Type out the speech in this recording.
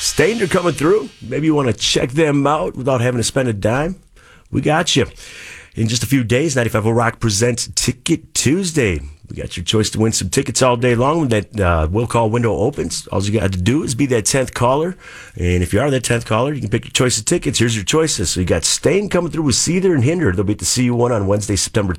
Stained are coming through. Maybe you want to check them out without having to spend a dime. We got you. In just a few days, 95 Rock presents Ticket Tuesday. We got your choice to win some tickets all day long when that will call window opens. All you got to do is be that 10th caller. And if you are that 10th caller, you can pick your choice of tickets. Here's your choices. So you got Stain coming through with Seether and Hinder. They'll be at the CU1 on Wednesday, September